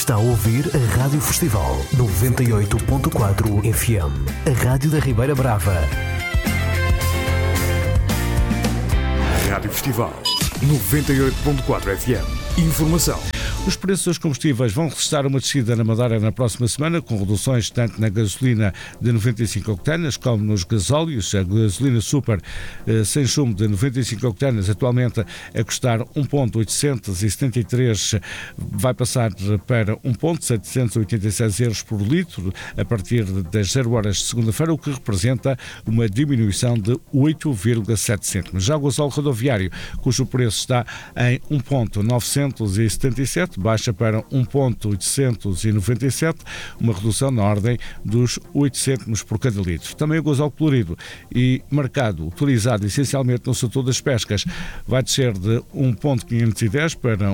Está a ouvir a Rádio Festival 98.4 FM, a Rádio da Ribeira Brava. Rádio Festival 98.4 FM. Informação. Os preços dos combustíveis vão registrar uma descida na Madeira na próxima semana, com reduções tanto na gasolina de 95 octanas como nos gasóleos. A gasolina super sem chumbo de 95 octanas atualmente a custar 1,873, vai passar para 1,786 euros por litro a partir das 0 horas de segunda-feira, o que representa uma diminuição de 8,7 cêntimos. Já o gasóleo rodoviário, cujo preço está em 1,977, baixa para 1,897, uma redução na ordem dos 8 cêntimos por cada litro. Também o gasóleo colorido e marcado, utilizado essencialmente no setor das pescas, vai descer de 1,510 para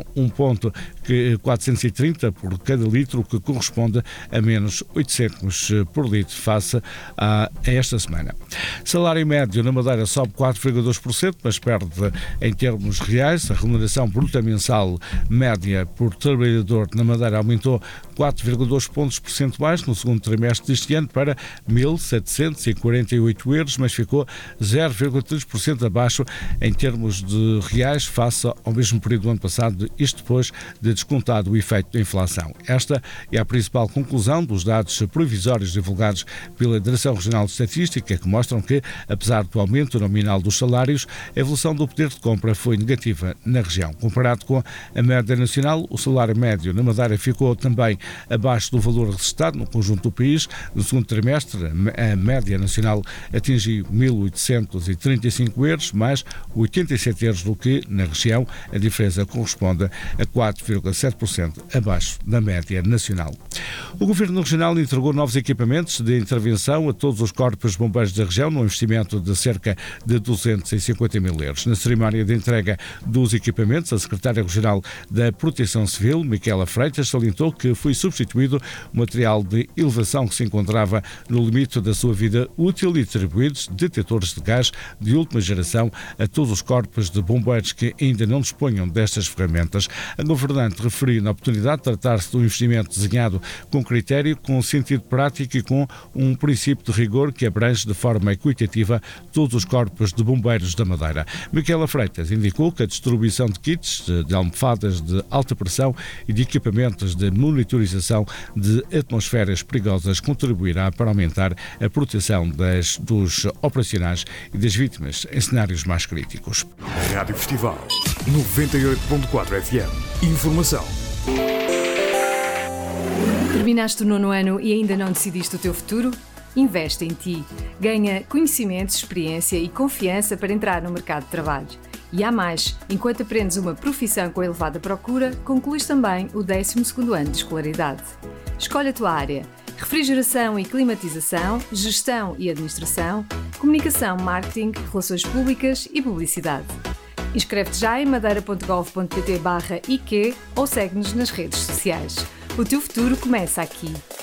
1,430 por cada litro, o que corresponde a menos 8 cêntimos por litro face a esta semana. Salário médio na Madeira sobe 4,2%, mas perde em termos reais. A remuneração bruta mensal média por trabalhador na Madeira aumentou 4,2 pontos percentuais no segundo trimestre deste ano para 1.748 euros, mas ficou 0,3% abaixo em termos de reais face ao mesmo período do ano passado, isto depois de descontado o efeito da inflação. Esta é a principal conclusão dos dados provisórios divulgados pela Direção Regional de Estatística, que mostram que, apesar do aumento nominal dos salários, a evolução do poder de compra foi negativa na região. Comparado com a média nacional, o salário médio na Madeira ficou também abaixo do valor registrado no conjunto do país. No segundo trimestre, a média nacional atingiu 1.835 euros, mais 87 euros do que na região. A diferença corresponde a 4,7% abaixo da média nacional. O Governo Regional entregou novos equipamentos de intervenção a todos os corpos de bombeiros da região, num investimento de cerca de 250 mil euros. Na cerimónia de entrega dos equipamentos, a Secretária Regional da Proteção Civil, Miquela Freitas, salientou que foi substituído o material de elevação que se encontrava no limite da sua vida útil e atribuídos detectores de gás de última geração a todos os corpos de bombeiros que ainda não disponham destas ferramentas. A governante referiu na oportunidade tratar-se de um investimento desenhado com critério, com sentido prático e com um princípio de rigor que abrange de forma equitativa todos os corpos de bombeiros da Madeira. Miquela Freitas indicou que a distribuição de kits, de almofadas de alta pressão e de equipamentos de monitorização de atmosferas perigosas contribuirá para aumentar a proteção dos operacionais e das vítimas em cenários mais críticos. Rádio Festival 98.4 FM. Informação. Terminaste o 9º ano e ainda não decidiste o teu futuro? Investe em ti. Ganha conhecimentos, experiência e confiança para entrar no mercado de trabalho. E há mais, enquanto aprendes uma profissão com elevada procura, concluís também o 12º ano de escolaridade. Escolhe a tua área: refrigeração e climatização, gestão e administração, comunicação, marketing, relações públicas e publicidade. Inscreve-te já em madeira.gov.pt/IQ ou segue-nos nas redes sociais. O teu futuro começa aqui.